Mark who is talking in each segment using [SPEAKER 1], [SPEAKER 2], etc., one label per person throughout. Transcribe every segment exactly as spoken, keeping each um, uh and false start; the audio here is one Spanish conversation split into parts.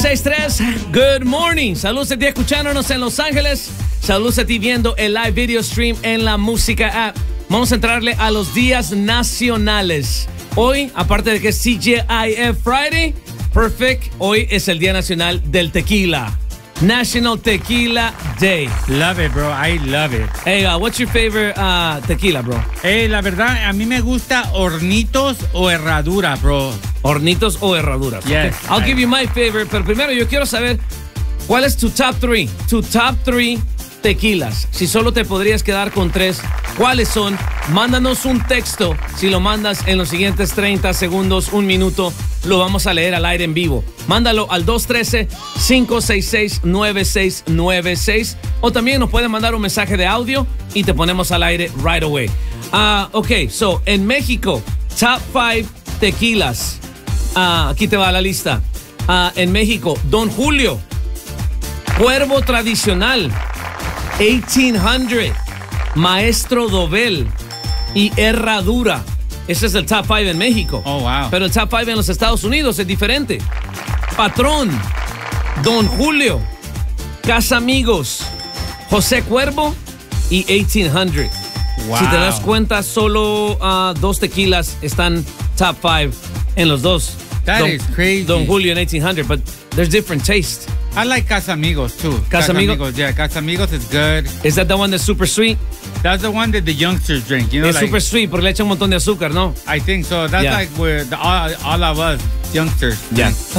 [SPEAKER 1] seis tres, good morning. Saludos a ti escuchándonos en Los Ángeles. Saludos a ti viendo el live video stream en la música app. Vamos a entrarle a los días nacionales. Hoy, aparte de que es C G I F Friday, perfect, hoy es el Día Nacional del Tequila. National Tequila Day.
[SPEAKER 2] Love it, bro. I love it.
[SPEAKER 1] Hey, uh, what's your favorite uh, tequila, bro?
[SPEAKER 2] Hey, la verdad, a mí me gusta Hornitos o Herradura, bro.
[SPEAKER 1] Hornitos o Herraduras.
[SPEAKER 2] Yes.
[SPEAKER 1] Okay. I'll give you my favorite, pero primero yo quiero saber cuál es tu top three. Tu top three tequilas. Si solo te podrías quedar con tres, ¿cuáles son? Mándanos un texto. Si lo mandas en los siguientes treinta segundos, un minuto, lo vamos a leer al aire en vivo. Mándalo al dos uno tres, cinco seis seis, nueve seis nueve seis. O también nos pueden mandar un mensaje de audio y te ponemos al aire right away. Uh, ok, so, en México, top five tequilas. Uh, aquí te va la lista. Uh, en México, Don Julio, Cuervo Tradicional, eighteen hundred, Maestro Dobel y Herradura. Ese es el top five en México.
[SPEAKER 2] Oh, wow.
[SPEAKER 1] Pero el top five en los Estados Unidos es diferente. Patrón, Don Julio, Casamigos, José Cuervo y eighteen hundred.
[SPEAKER 2] Wow.
[SPEAKER 1] Si te das cuenta, solo uh, dos tequilas están top five en los dos.
[SPEAKER 2] That
[SPEAKER 1] Don,
[SPEAKER 2] is crazy.
[SPEAKER 1] Don Julio and eighteen hundred, but there's different taste.
[SPEAKER 2] I like Casamigos, too.
[SPEAKER 1] Casamigos?
[SPEAKER 2] Casamigos, yeah. Casamigos is good.
[SPEAKER 1] Is that the one that's super sweet?
[SPEAKER 2] That's the one that the youngsters drink, you know,
[SPEAKER 1] Es
[SPEAKER 2] like,
[SPEAKER 1] super sweet porque le echa un montón de azúcar, ¿no?
[SPEAKER 2] I think so. That's
[SPEAKER 1] Yeah.
[SPEAKER 2] like where the, all, all of us youngsters
[SPEAKER 1] Yeah.
[SPEAKER 2] drink.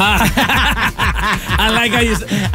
[SPEAKER 1] I like how you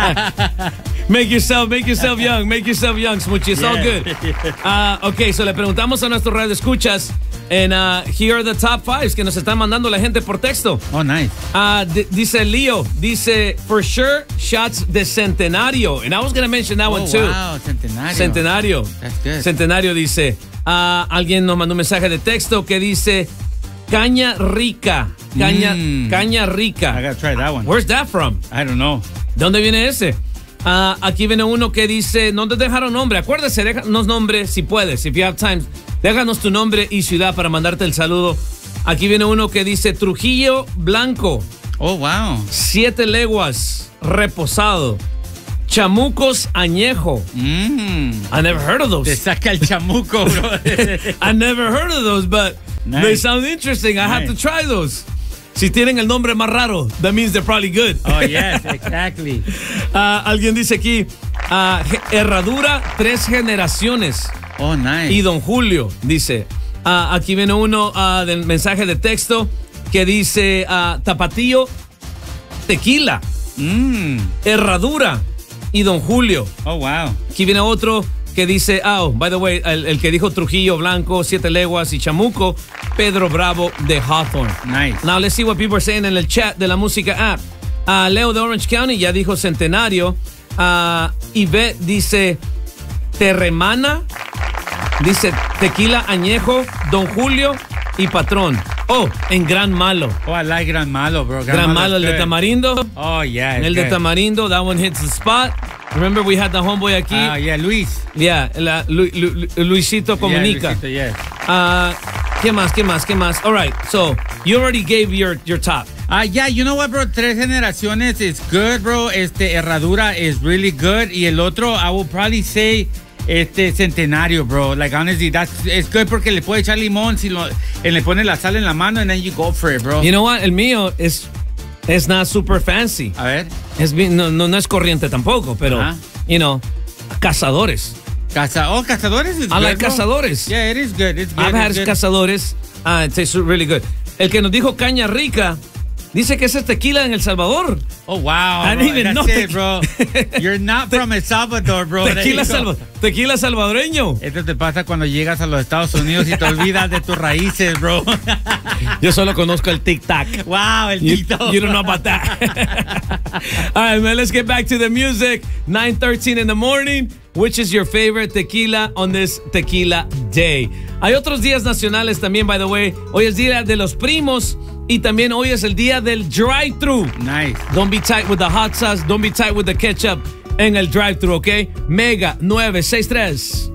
[SPEAKER 1] uh, make yourself make yourself young, make yourself young, Smoochie. It's all
[SPEAKER 2] Yeah.
[SPEAKER 1] good. Uh, ok, so le preguntamos a nuestro radio escuchas, and uh, here are the top fives que nos están mandando la gente por texto.
[SPEAKER 2] Oh, nice.
[SPEAKER 1] Uh, d- dice Leo, dice, for sure, shots de Centenario. And I was going to mention that
[SPEAKER 2] Oh,
[SPEAKER 1] one too.
[SPEAKER 2] wow, Centenario.
[SPEAKER 1] Centenario.
[SPEAKER 2] That's good.
[SPEAKER 1] Centenario dice, uh, alguien nos mandó un mensaje de texto que dice, caña rica. Caña,
[SPEAKER 2] Mm.
[SPEAKER 1] caña
[SPEAKER 2] I
[SPEAKER 1] rica.
[SPEAKER 2] gotta try that one.
[SPEAKER 1] Where's that from?
[SPEAKER 2] I don't know.
[SPEAKER 1] ¿De dónde viene ese? Uh, aquí viene uno que dice, no te dejaron nombre. Acuérdese, déjanos nombre si puedes. If you have time, déjanos tu nombre y ciudad para mandarte el saludo. Aquí viene uno que dice Trujillo Blanco,
[SPEAKER 2] Oh, wow.
[SPEAKER 1] Siete Leguas, Reposado, Chamucos Añejo.
[SPEAKER 2] Mm.
[SPEAKER 1] I never heard of those.
[SPEAKER 2] Te saca el chamuco, bro.
[SPEAKER 1] I never heard of those, but
[SPEAKER 2] Nice.
[SPEAKER 1] they sound interesting. I have to
[SPEAKER 2] Nice.
[SPEAKER 1] try those. Si tienen el nombre más raro, that means they're probably good.
[SPEAKER 2] Oh, yes, exactly.
[SPEAKER 1] Uh, alguien dice aquí, uh, Herradura, tres generaciones.
[SPEAKER 2] Oh, nice.
[SPEAKER 1] Y Don Julio dice, uh, aquí viene uno uh, del mensaje de texto que dice uh, Tapatío, Tequila,
[SPEAKER 2] Mm.
[SPEAKER 1] Herradura y Don Julio.
[SPEAKER 2] Oh, wow.
[SPEAKER 1] Aquí viene otro que dice, oh, by the way, el, el que dijo Trujillo Blanco, Siete Leguas y Chamuco, Pedro Bravo de Hawthorne.
[SPEAKER 2] Nice.
[SPEAKER 1] Now let's see what people are saying en el chat de la música app. Uh, Leo de Orange County ya dijo Centenario. Uh, Yvette dice Terremana. Dice Tequila Añejo, Don Julio y Patrón. Oh, en Gran Malo.
[SPEAKER 2] Oh, I like Gran Malo, bro.
[SPEAKER 1] Gran Malo, el de
[SPEAKER 2] good.
[SPEAKER 1] Tamarindo.
[SPEAKER 2] Oh, yeah.
[SPEAKER 1] El de Tamarindo, that one hits the spot. Remember we had the homeboy aquí.
[SPEAKER 2] Ah, yeah, Luis.
[SPEAKER 1] Yeah, la, Lu, Lu, Luisito Comunica.
[SPEAKER 2] Yeah, Luisito, yeah.
[SPEAKER 1] Uh, ¿Qué más? ¿Qué más? ¿Qué más? All right, so you already gave your, your top.
[SPEAKER 2] Ah, yeah, you know what, bro? Tres Generaciones is good, bro. Este, Herradura is really good. Y el otro, I will probably say, este, Centenario, bro. Like, honestly, that's, it's good porque le puede echar limón, si lo, y le pone la sal en la mano, and then you go for it, bro.
[SPEAKER 1] You know what? El mío es, es not super fancy.
[SPEAKER 2] A ver.
[SPEAKER 1] Es, bien- no, no, no es corriente tampoco, pero,
[SPEAKER 2] Ajá.
[SPEAKER 1] you know, Cazadores.
[SPEAKER 2] Caza oh, Cazadores is
[SPEAKER 1] I
[SPEAKER 2] good,
[SPEAKER 1] like
[SPEAKER 2] bro.
[SPEAKER 1] Cazadores.
[SPEAKER 2] Yeah, it is good. It's good.
[SPEAKER 1] I've had
[SPEAKER 2] it's good.
[SPEAKER 1] Cazadores. Uh, it tastes really good. El que nos dijo Caña Rica, dice que ese es tequila en El Salvador.
[SPEAKER 2] Oh, wow.
[SPEAKER 1] I
[SPEAKER 2] bro.
[SPEAKER 1] didn't even
[SPEAKER 2] That's
[SPEAKER 1] know
[SPEAKER 2] it, bro. You're not from El Salvador, bro. There
[SPEAKER 1] Tequila,
[SPEAKER 2] you go.
[SPEAKER 1] salva, tequila salvadoreño.
[SPEAKER 2] Esto te pasa cuando llegas a los Estados Unidos y te olvidas de tus raíces, bro.
[SPEAKER 1] Yo solo conozco el tic-tac.
[SPEAKER 2] Wow, el
[SPEAKER 1] You,
[SPEAKER 2] TikTok.
[SPEAKER 1] you don't know about that. All right, man, let's get back to the music. nine thirteen in the morning. Which is your favorite tequila on this Tequila Day? Hay otros días nacionales también, by the way. Hoy es día de los primos y también hoy es el día del drive-thru.
[SPEAKER 2] Nice.
[SPEAKER 1] Don't be tight with the hot sauce. Don't be tight with the ketchup en el drive-thru, ¿ok? Mega nueve seis tres.